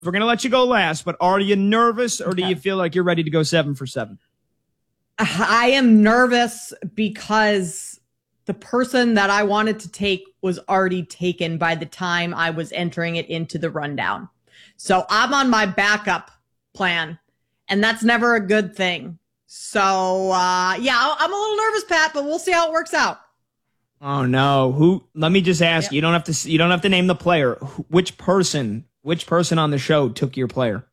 we're going to let you go last, but are you nervous or do Okay. you feel like you're ready to go 7 for 7? I am nervous because the person that I wanted to take was already taken by the time I was entering it into the rundown. So I'm on my backup plan, and that's never a good thing. So, yeah, I'm a little nervous, Pat, but we'll see how it works out. Oh no. Let me just ask, Yep. you don't have to name the player. Which person on the show took your player?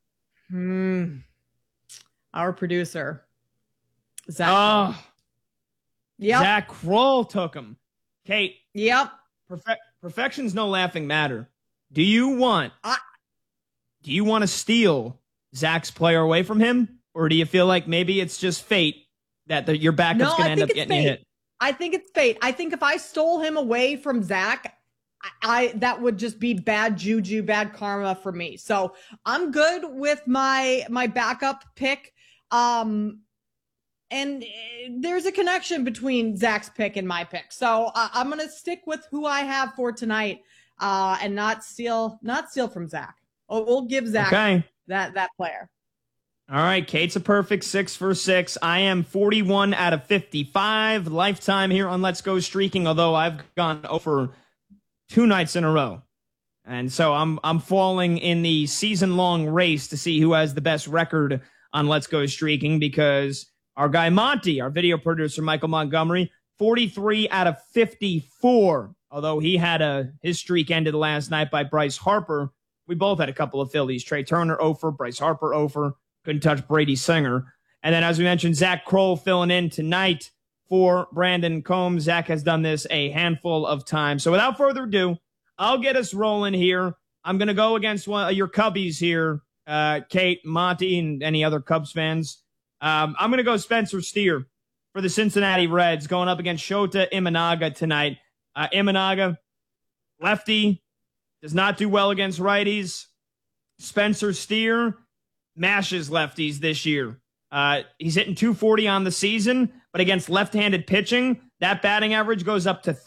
Our producer, Zach. Oh, Yep. Zach Kroll took him. Kate, Yep. perfection's no laughing matter. Do you want to steal Zach's player away from him? Or do you feel like maybe it's just fate that your backup's going to end up getting you hit? I think it's fate. I think if I stole him away from Zach, I that would just be bad juju, bad karma for me. So I'm good with my backup pick. And there's a connection between Zach's pick and my pick. So I'm going to stick with who I have for tonight, and not steal from Zach. We'll give Zach that player. All right, Kate's a perfect 6 for 6. I am 41 out of 55 lifetime here on Let's Go Streaking, although I've gone over 2 nights in a row. And so I'm falling in the season-long race to see who has the best record on Let's Go Streaking, because our guy Monty, our video producer Michael Montgomery, 43 out of 54. Although he had his streak ended last night by Bryce Harper. We both had a couple of Phillies. Trey Turner over, Bryce Harper over. Couldn't touch Brady Singer. And then, as we mentioned, Zach Kroll filling in tonight for Brandon Combs. Zach has done this a handful of times. So without further ado, I'll get us rolling here. I'm going to go against one of your Cubbies here, Kate, Monty, and any other Cubs fans. I'm going to go Spencer Steer for the Cincinnati Reds, going up against Shota Imanaga tonight. Imanaga, lefty, does not do well against righties. Spencer Steer mashes lefties this year. He's hitting 240 on the season, but against left-handed pitching, that batting average goes up to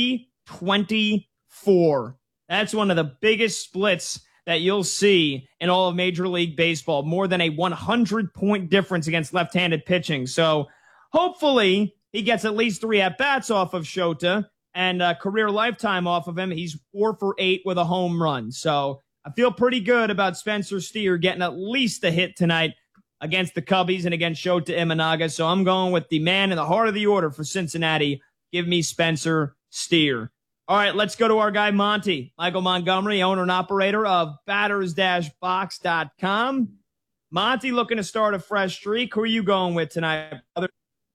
324. That's one of the biggest splits that you'll see in all of Major League Baseball, more than a 100-point difference against left-handed pitching. So hopefully he gets at least 3 at-bats off of Shota, and career lifetime off of him. He's 4 for 8 with a home run. So I feel pretty good about Spencer Steer getting at least a hit tonight against the Cubbies and against Shota Imanaga. So I'm going with the man in the heart of the order for Cincinnati. Give me Spencer Steer. All right, let's go to our guy Monty, Michael Montgomery, owner and operator of batters-box.com. Monty looking to start a fresh streak. Who are you going with tonight, brother?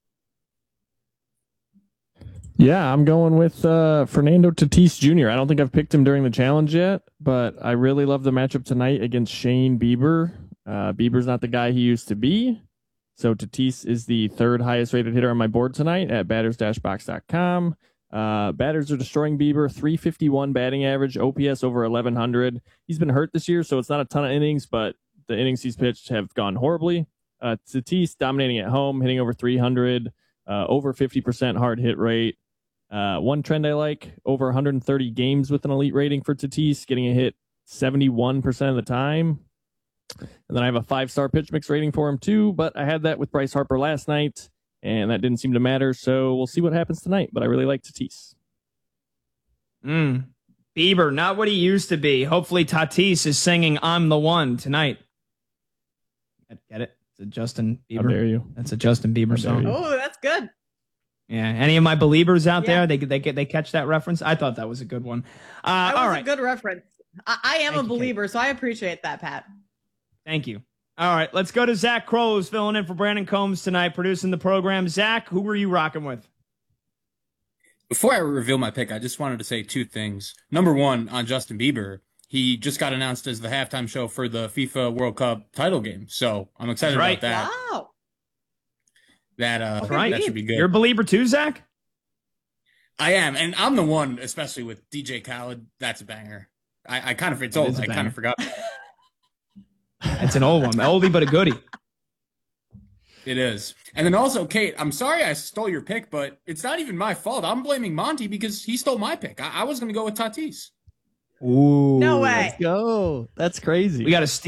Yeah, I'm going with Fernando Tatis Jr. I don't think I've picked him during the challenge yet, but I really love the matchup tonight against Shane Bieber. Bieber's not the guy he used to be, so Tatis is the 3rd highest rated hitter on my board tonight at batters-box.com. Batters are destroying Bieber, 351 batting average, OPS over 1,100. He's been hurt this year, so it's not a ton of innings, but the innings he's pitched have gone horribly. Tatis dominating at home, hitting over 300, over 50% hard hit rate. One trend I like, over 130 games with an elite rating for Tatis, getting a hit 71% of the time. And then I have a 5-star pitch mix rating for him too, but I had that with Bryce Harper last night, and that didn't seem to matter, so we'll see what happens tonight, but I really like Tatis. Bieber, not what he used to be. Hopefully Tatis is singing I'm the One tonight. Get it? It's a Justin Bieber. How dare you? That's a Justin Bieber song. Oh, that's good. Yeah, any of my believers out there, they catch that reference? I thought that was a good one. That all was right. a good reference. I am Thank a you, believer, so I appreciate that, Pat. Thank you. All right, let's go to Zach Kroll, who's filling in for Brandon Combs tonight, producing the program. Zach, who were you rocking with? Before I reveal my pick, I just wanted to say 2 things. Number 1, on Justin Bieber, he just got announced as the halftime show for the FIFA World Cup title game, so I'm excited about that. Wow. That should be good. You're a believer too, Zach? I am, and I'm the one, especially with DJ Khaled. That's a banger. I kind of, it's old. I kind of forgot. It's an old one, oldie but a goodie. It is. And then also, Kate, I'm sorry I stole your pick, but it's not even my fault. I'm blaming Monty because he stole my pick. I was going to go with Tatis. Ooh, No way. Let's go. That's crazy. We got to